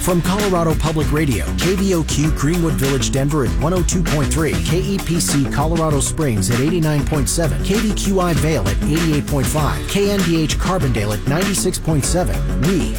From Colorado Public Radio, KVOQ Greenwood Village, Denver at 102.3, KEPC Colorado Springs at 89.7, KVQI Vail at 88.5, KNDH Carbondale at 96.7. We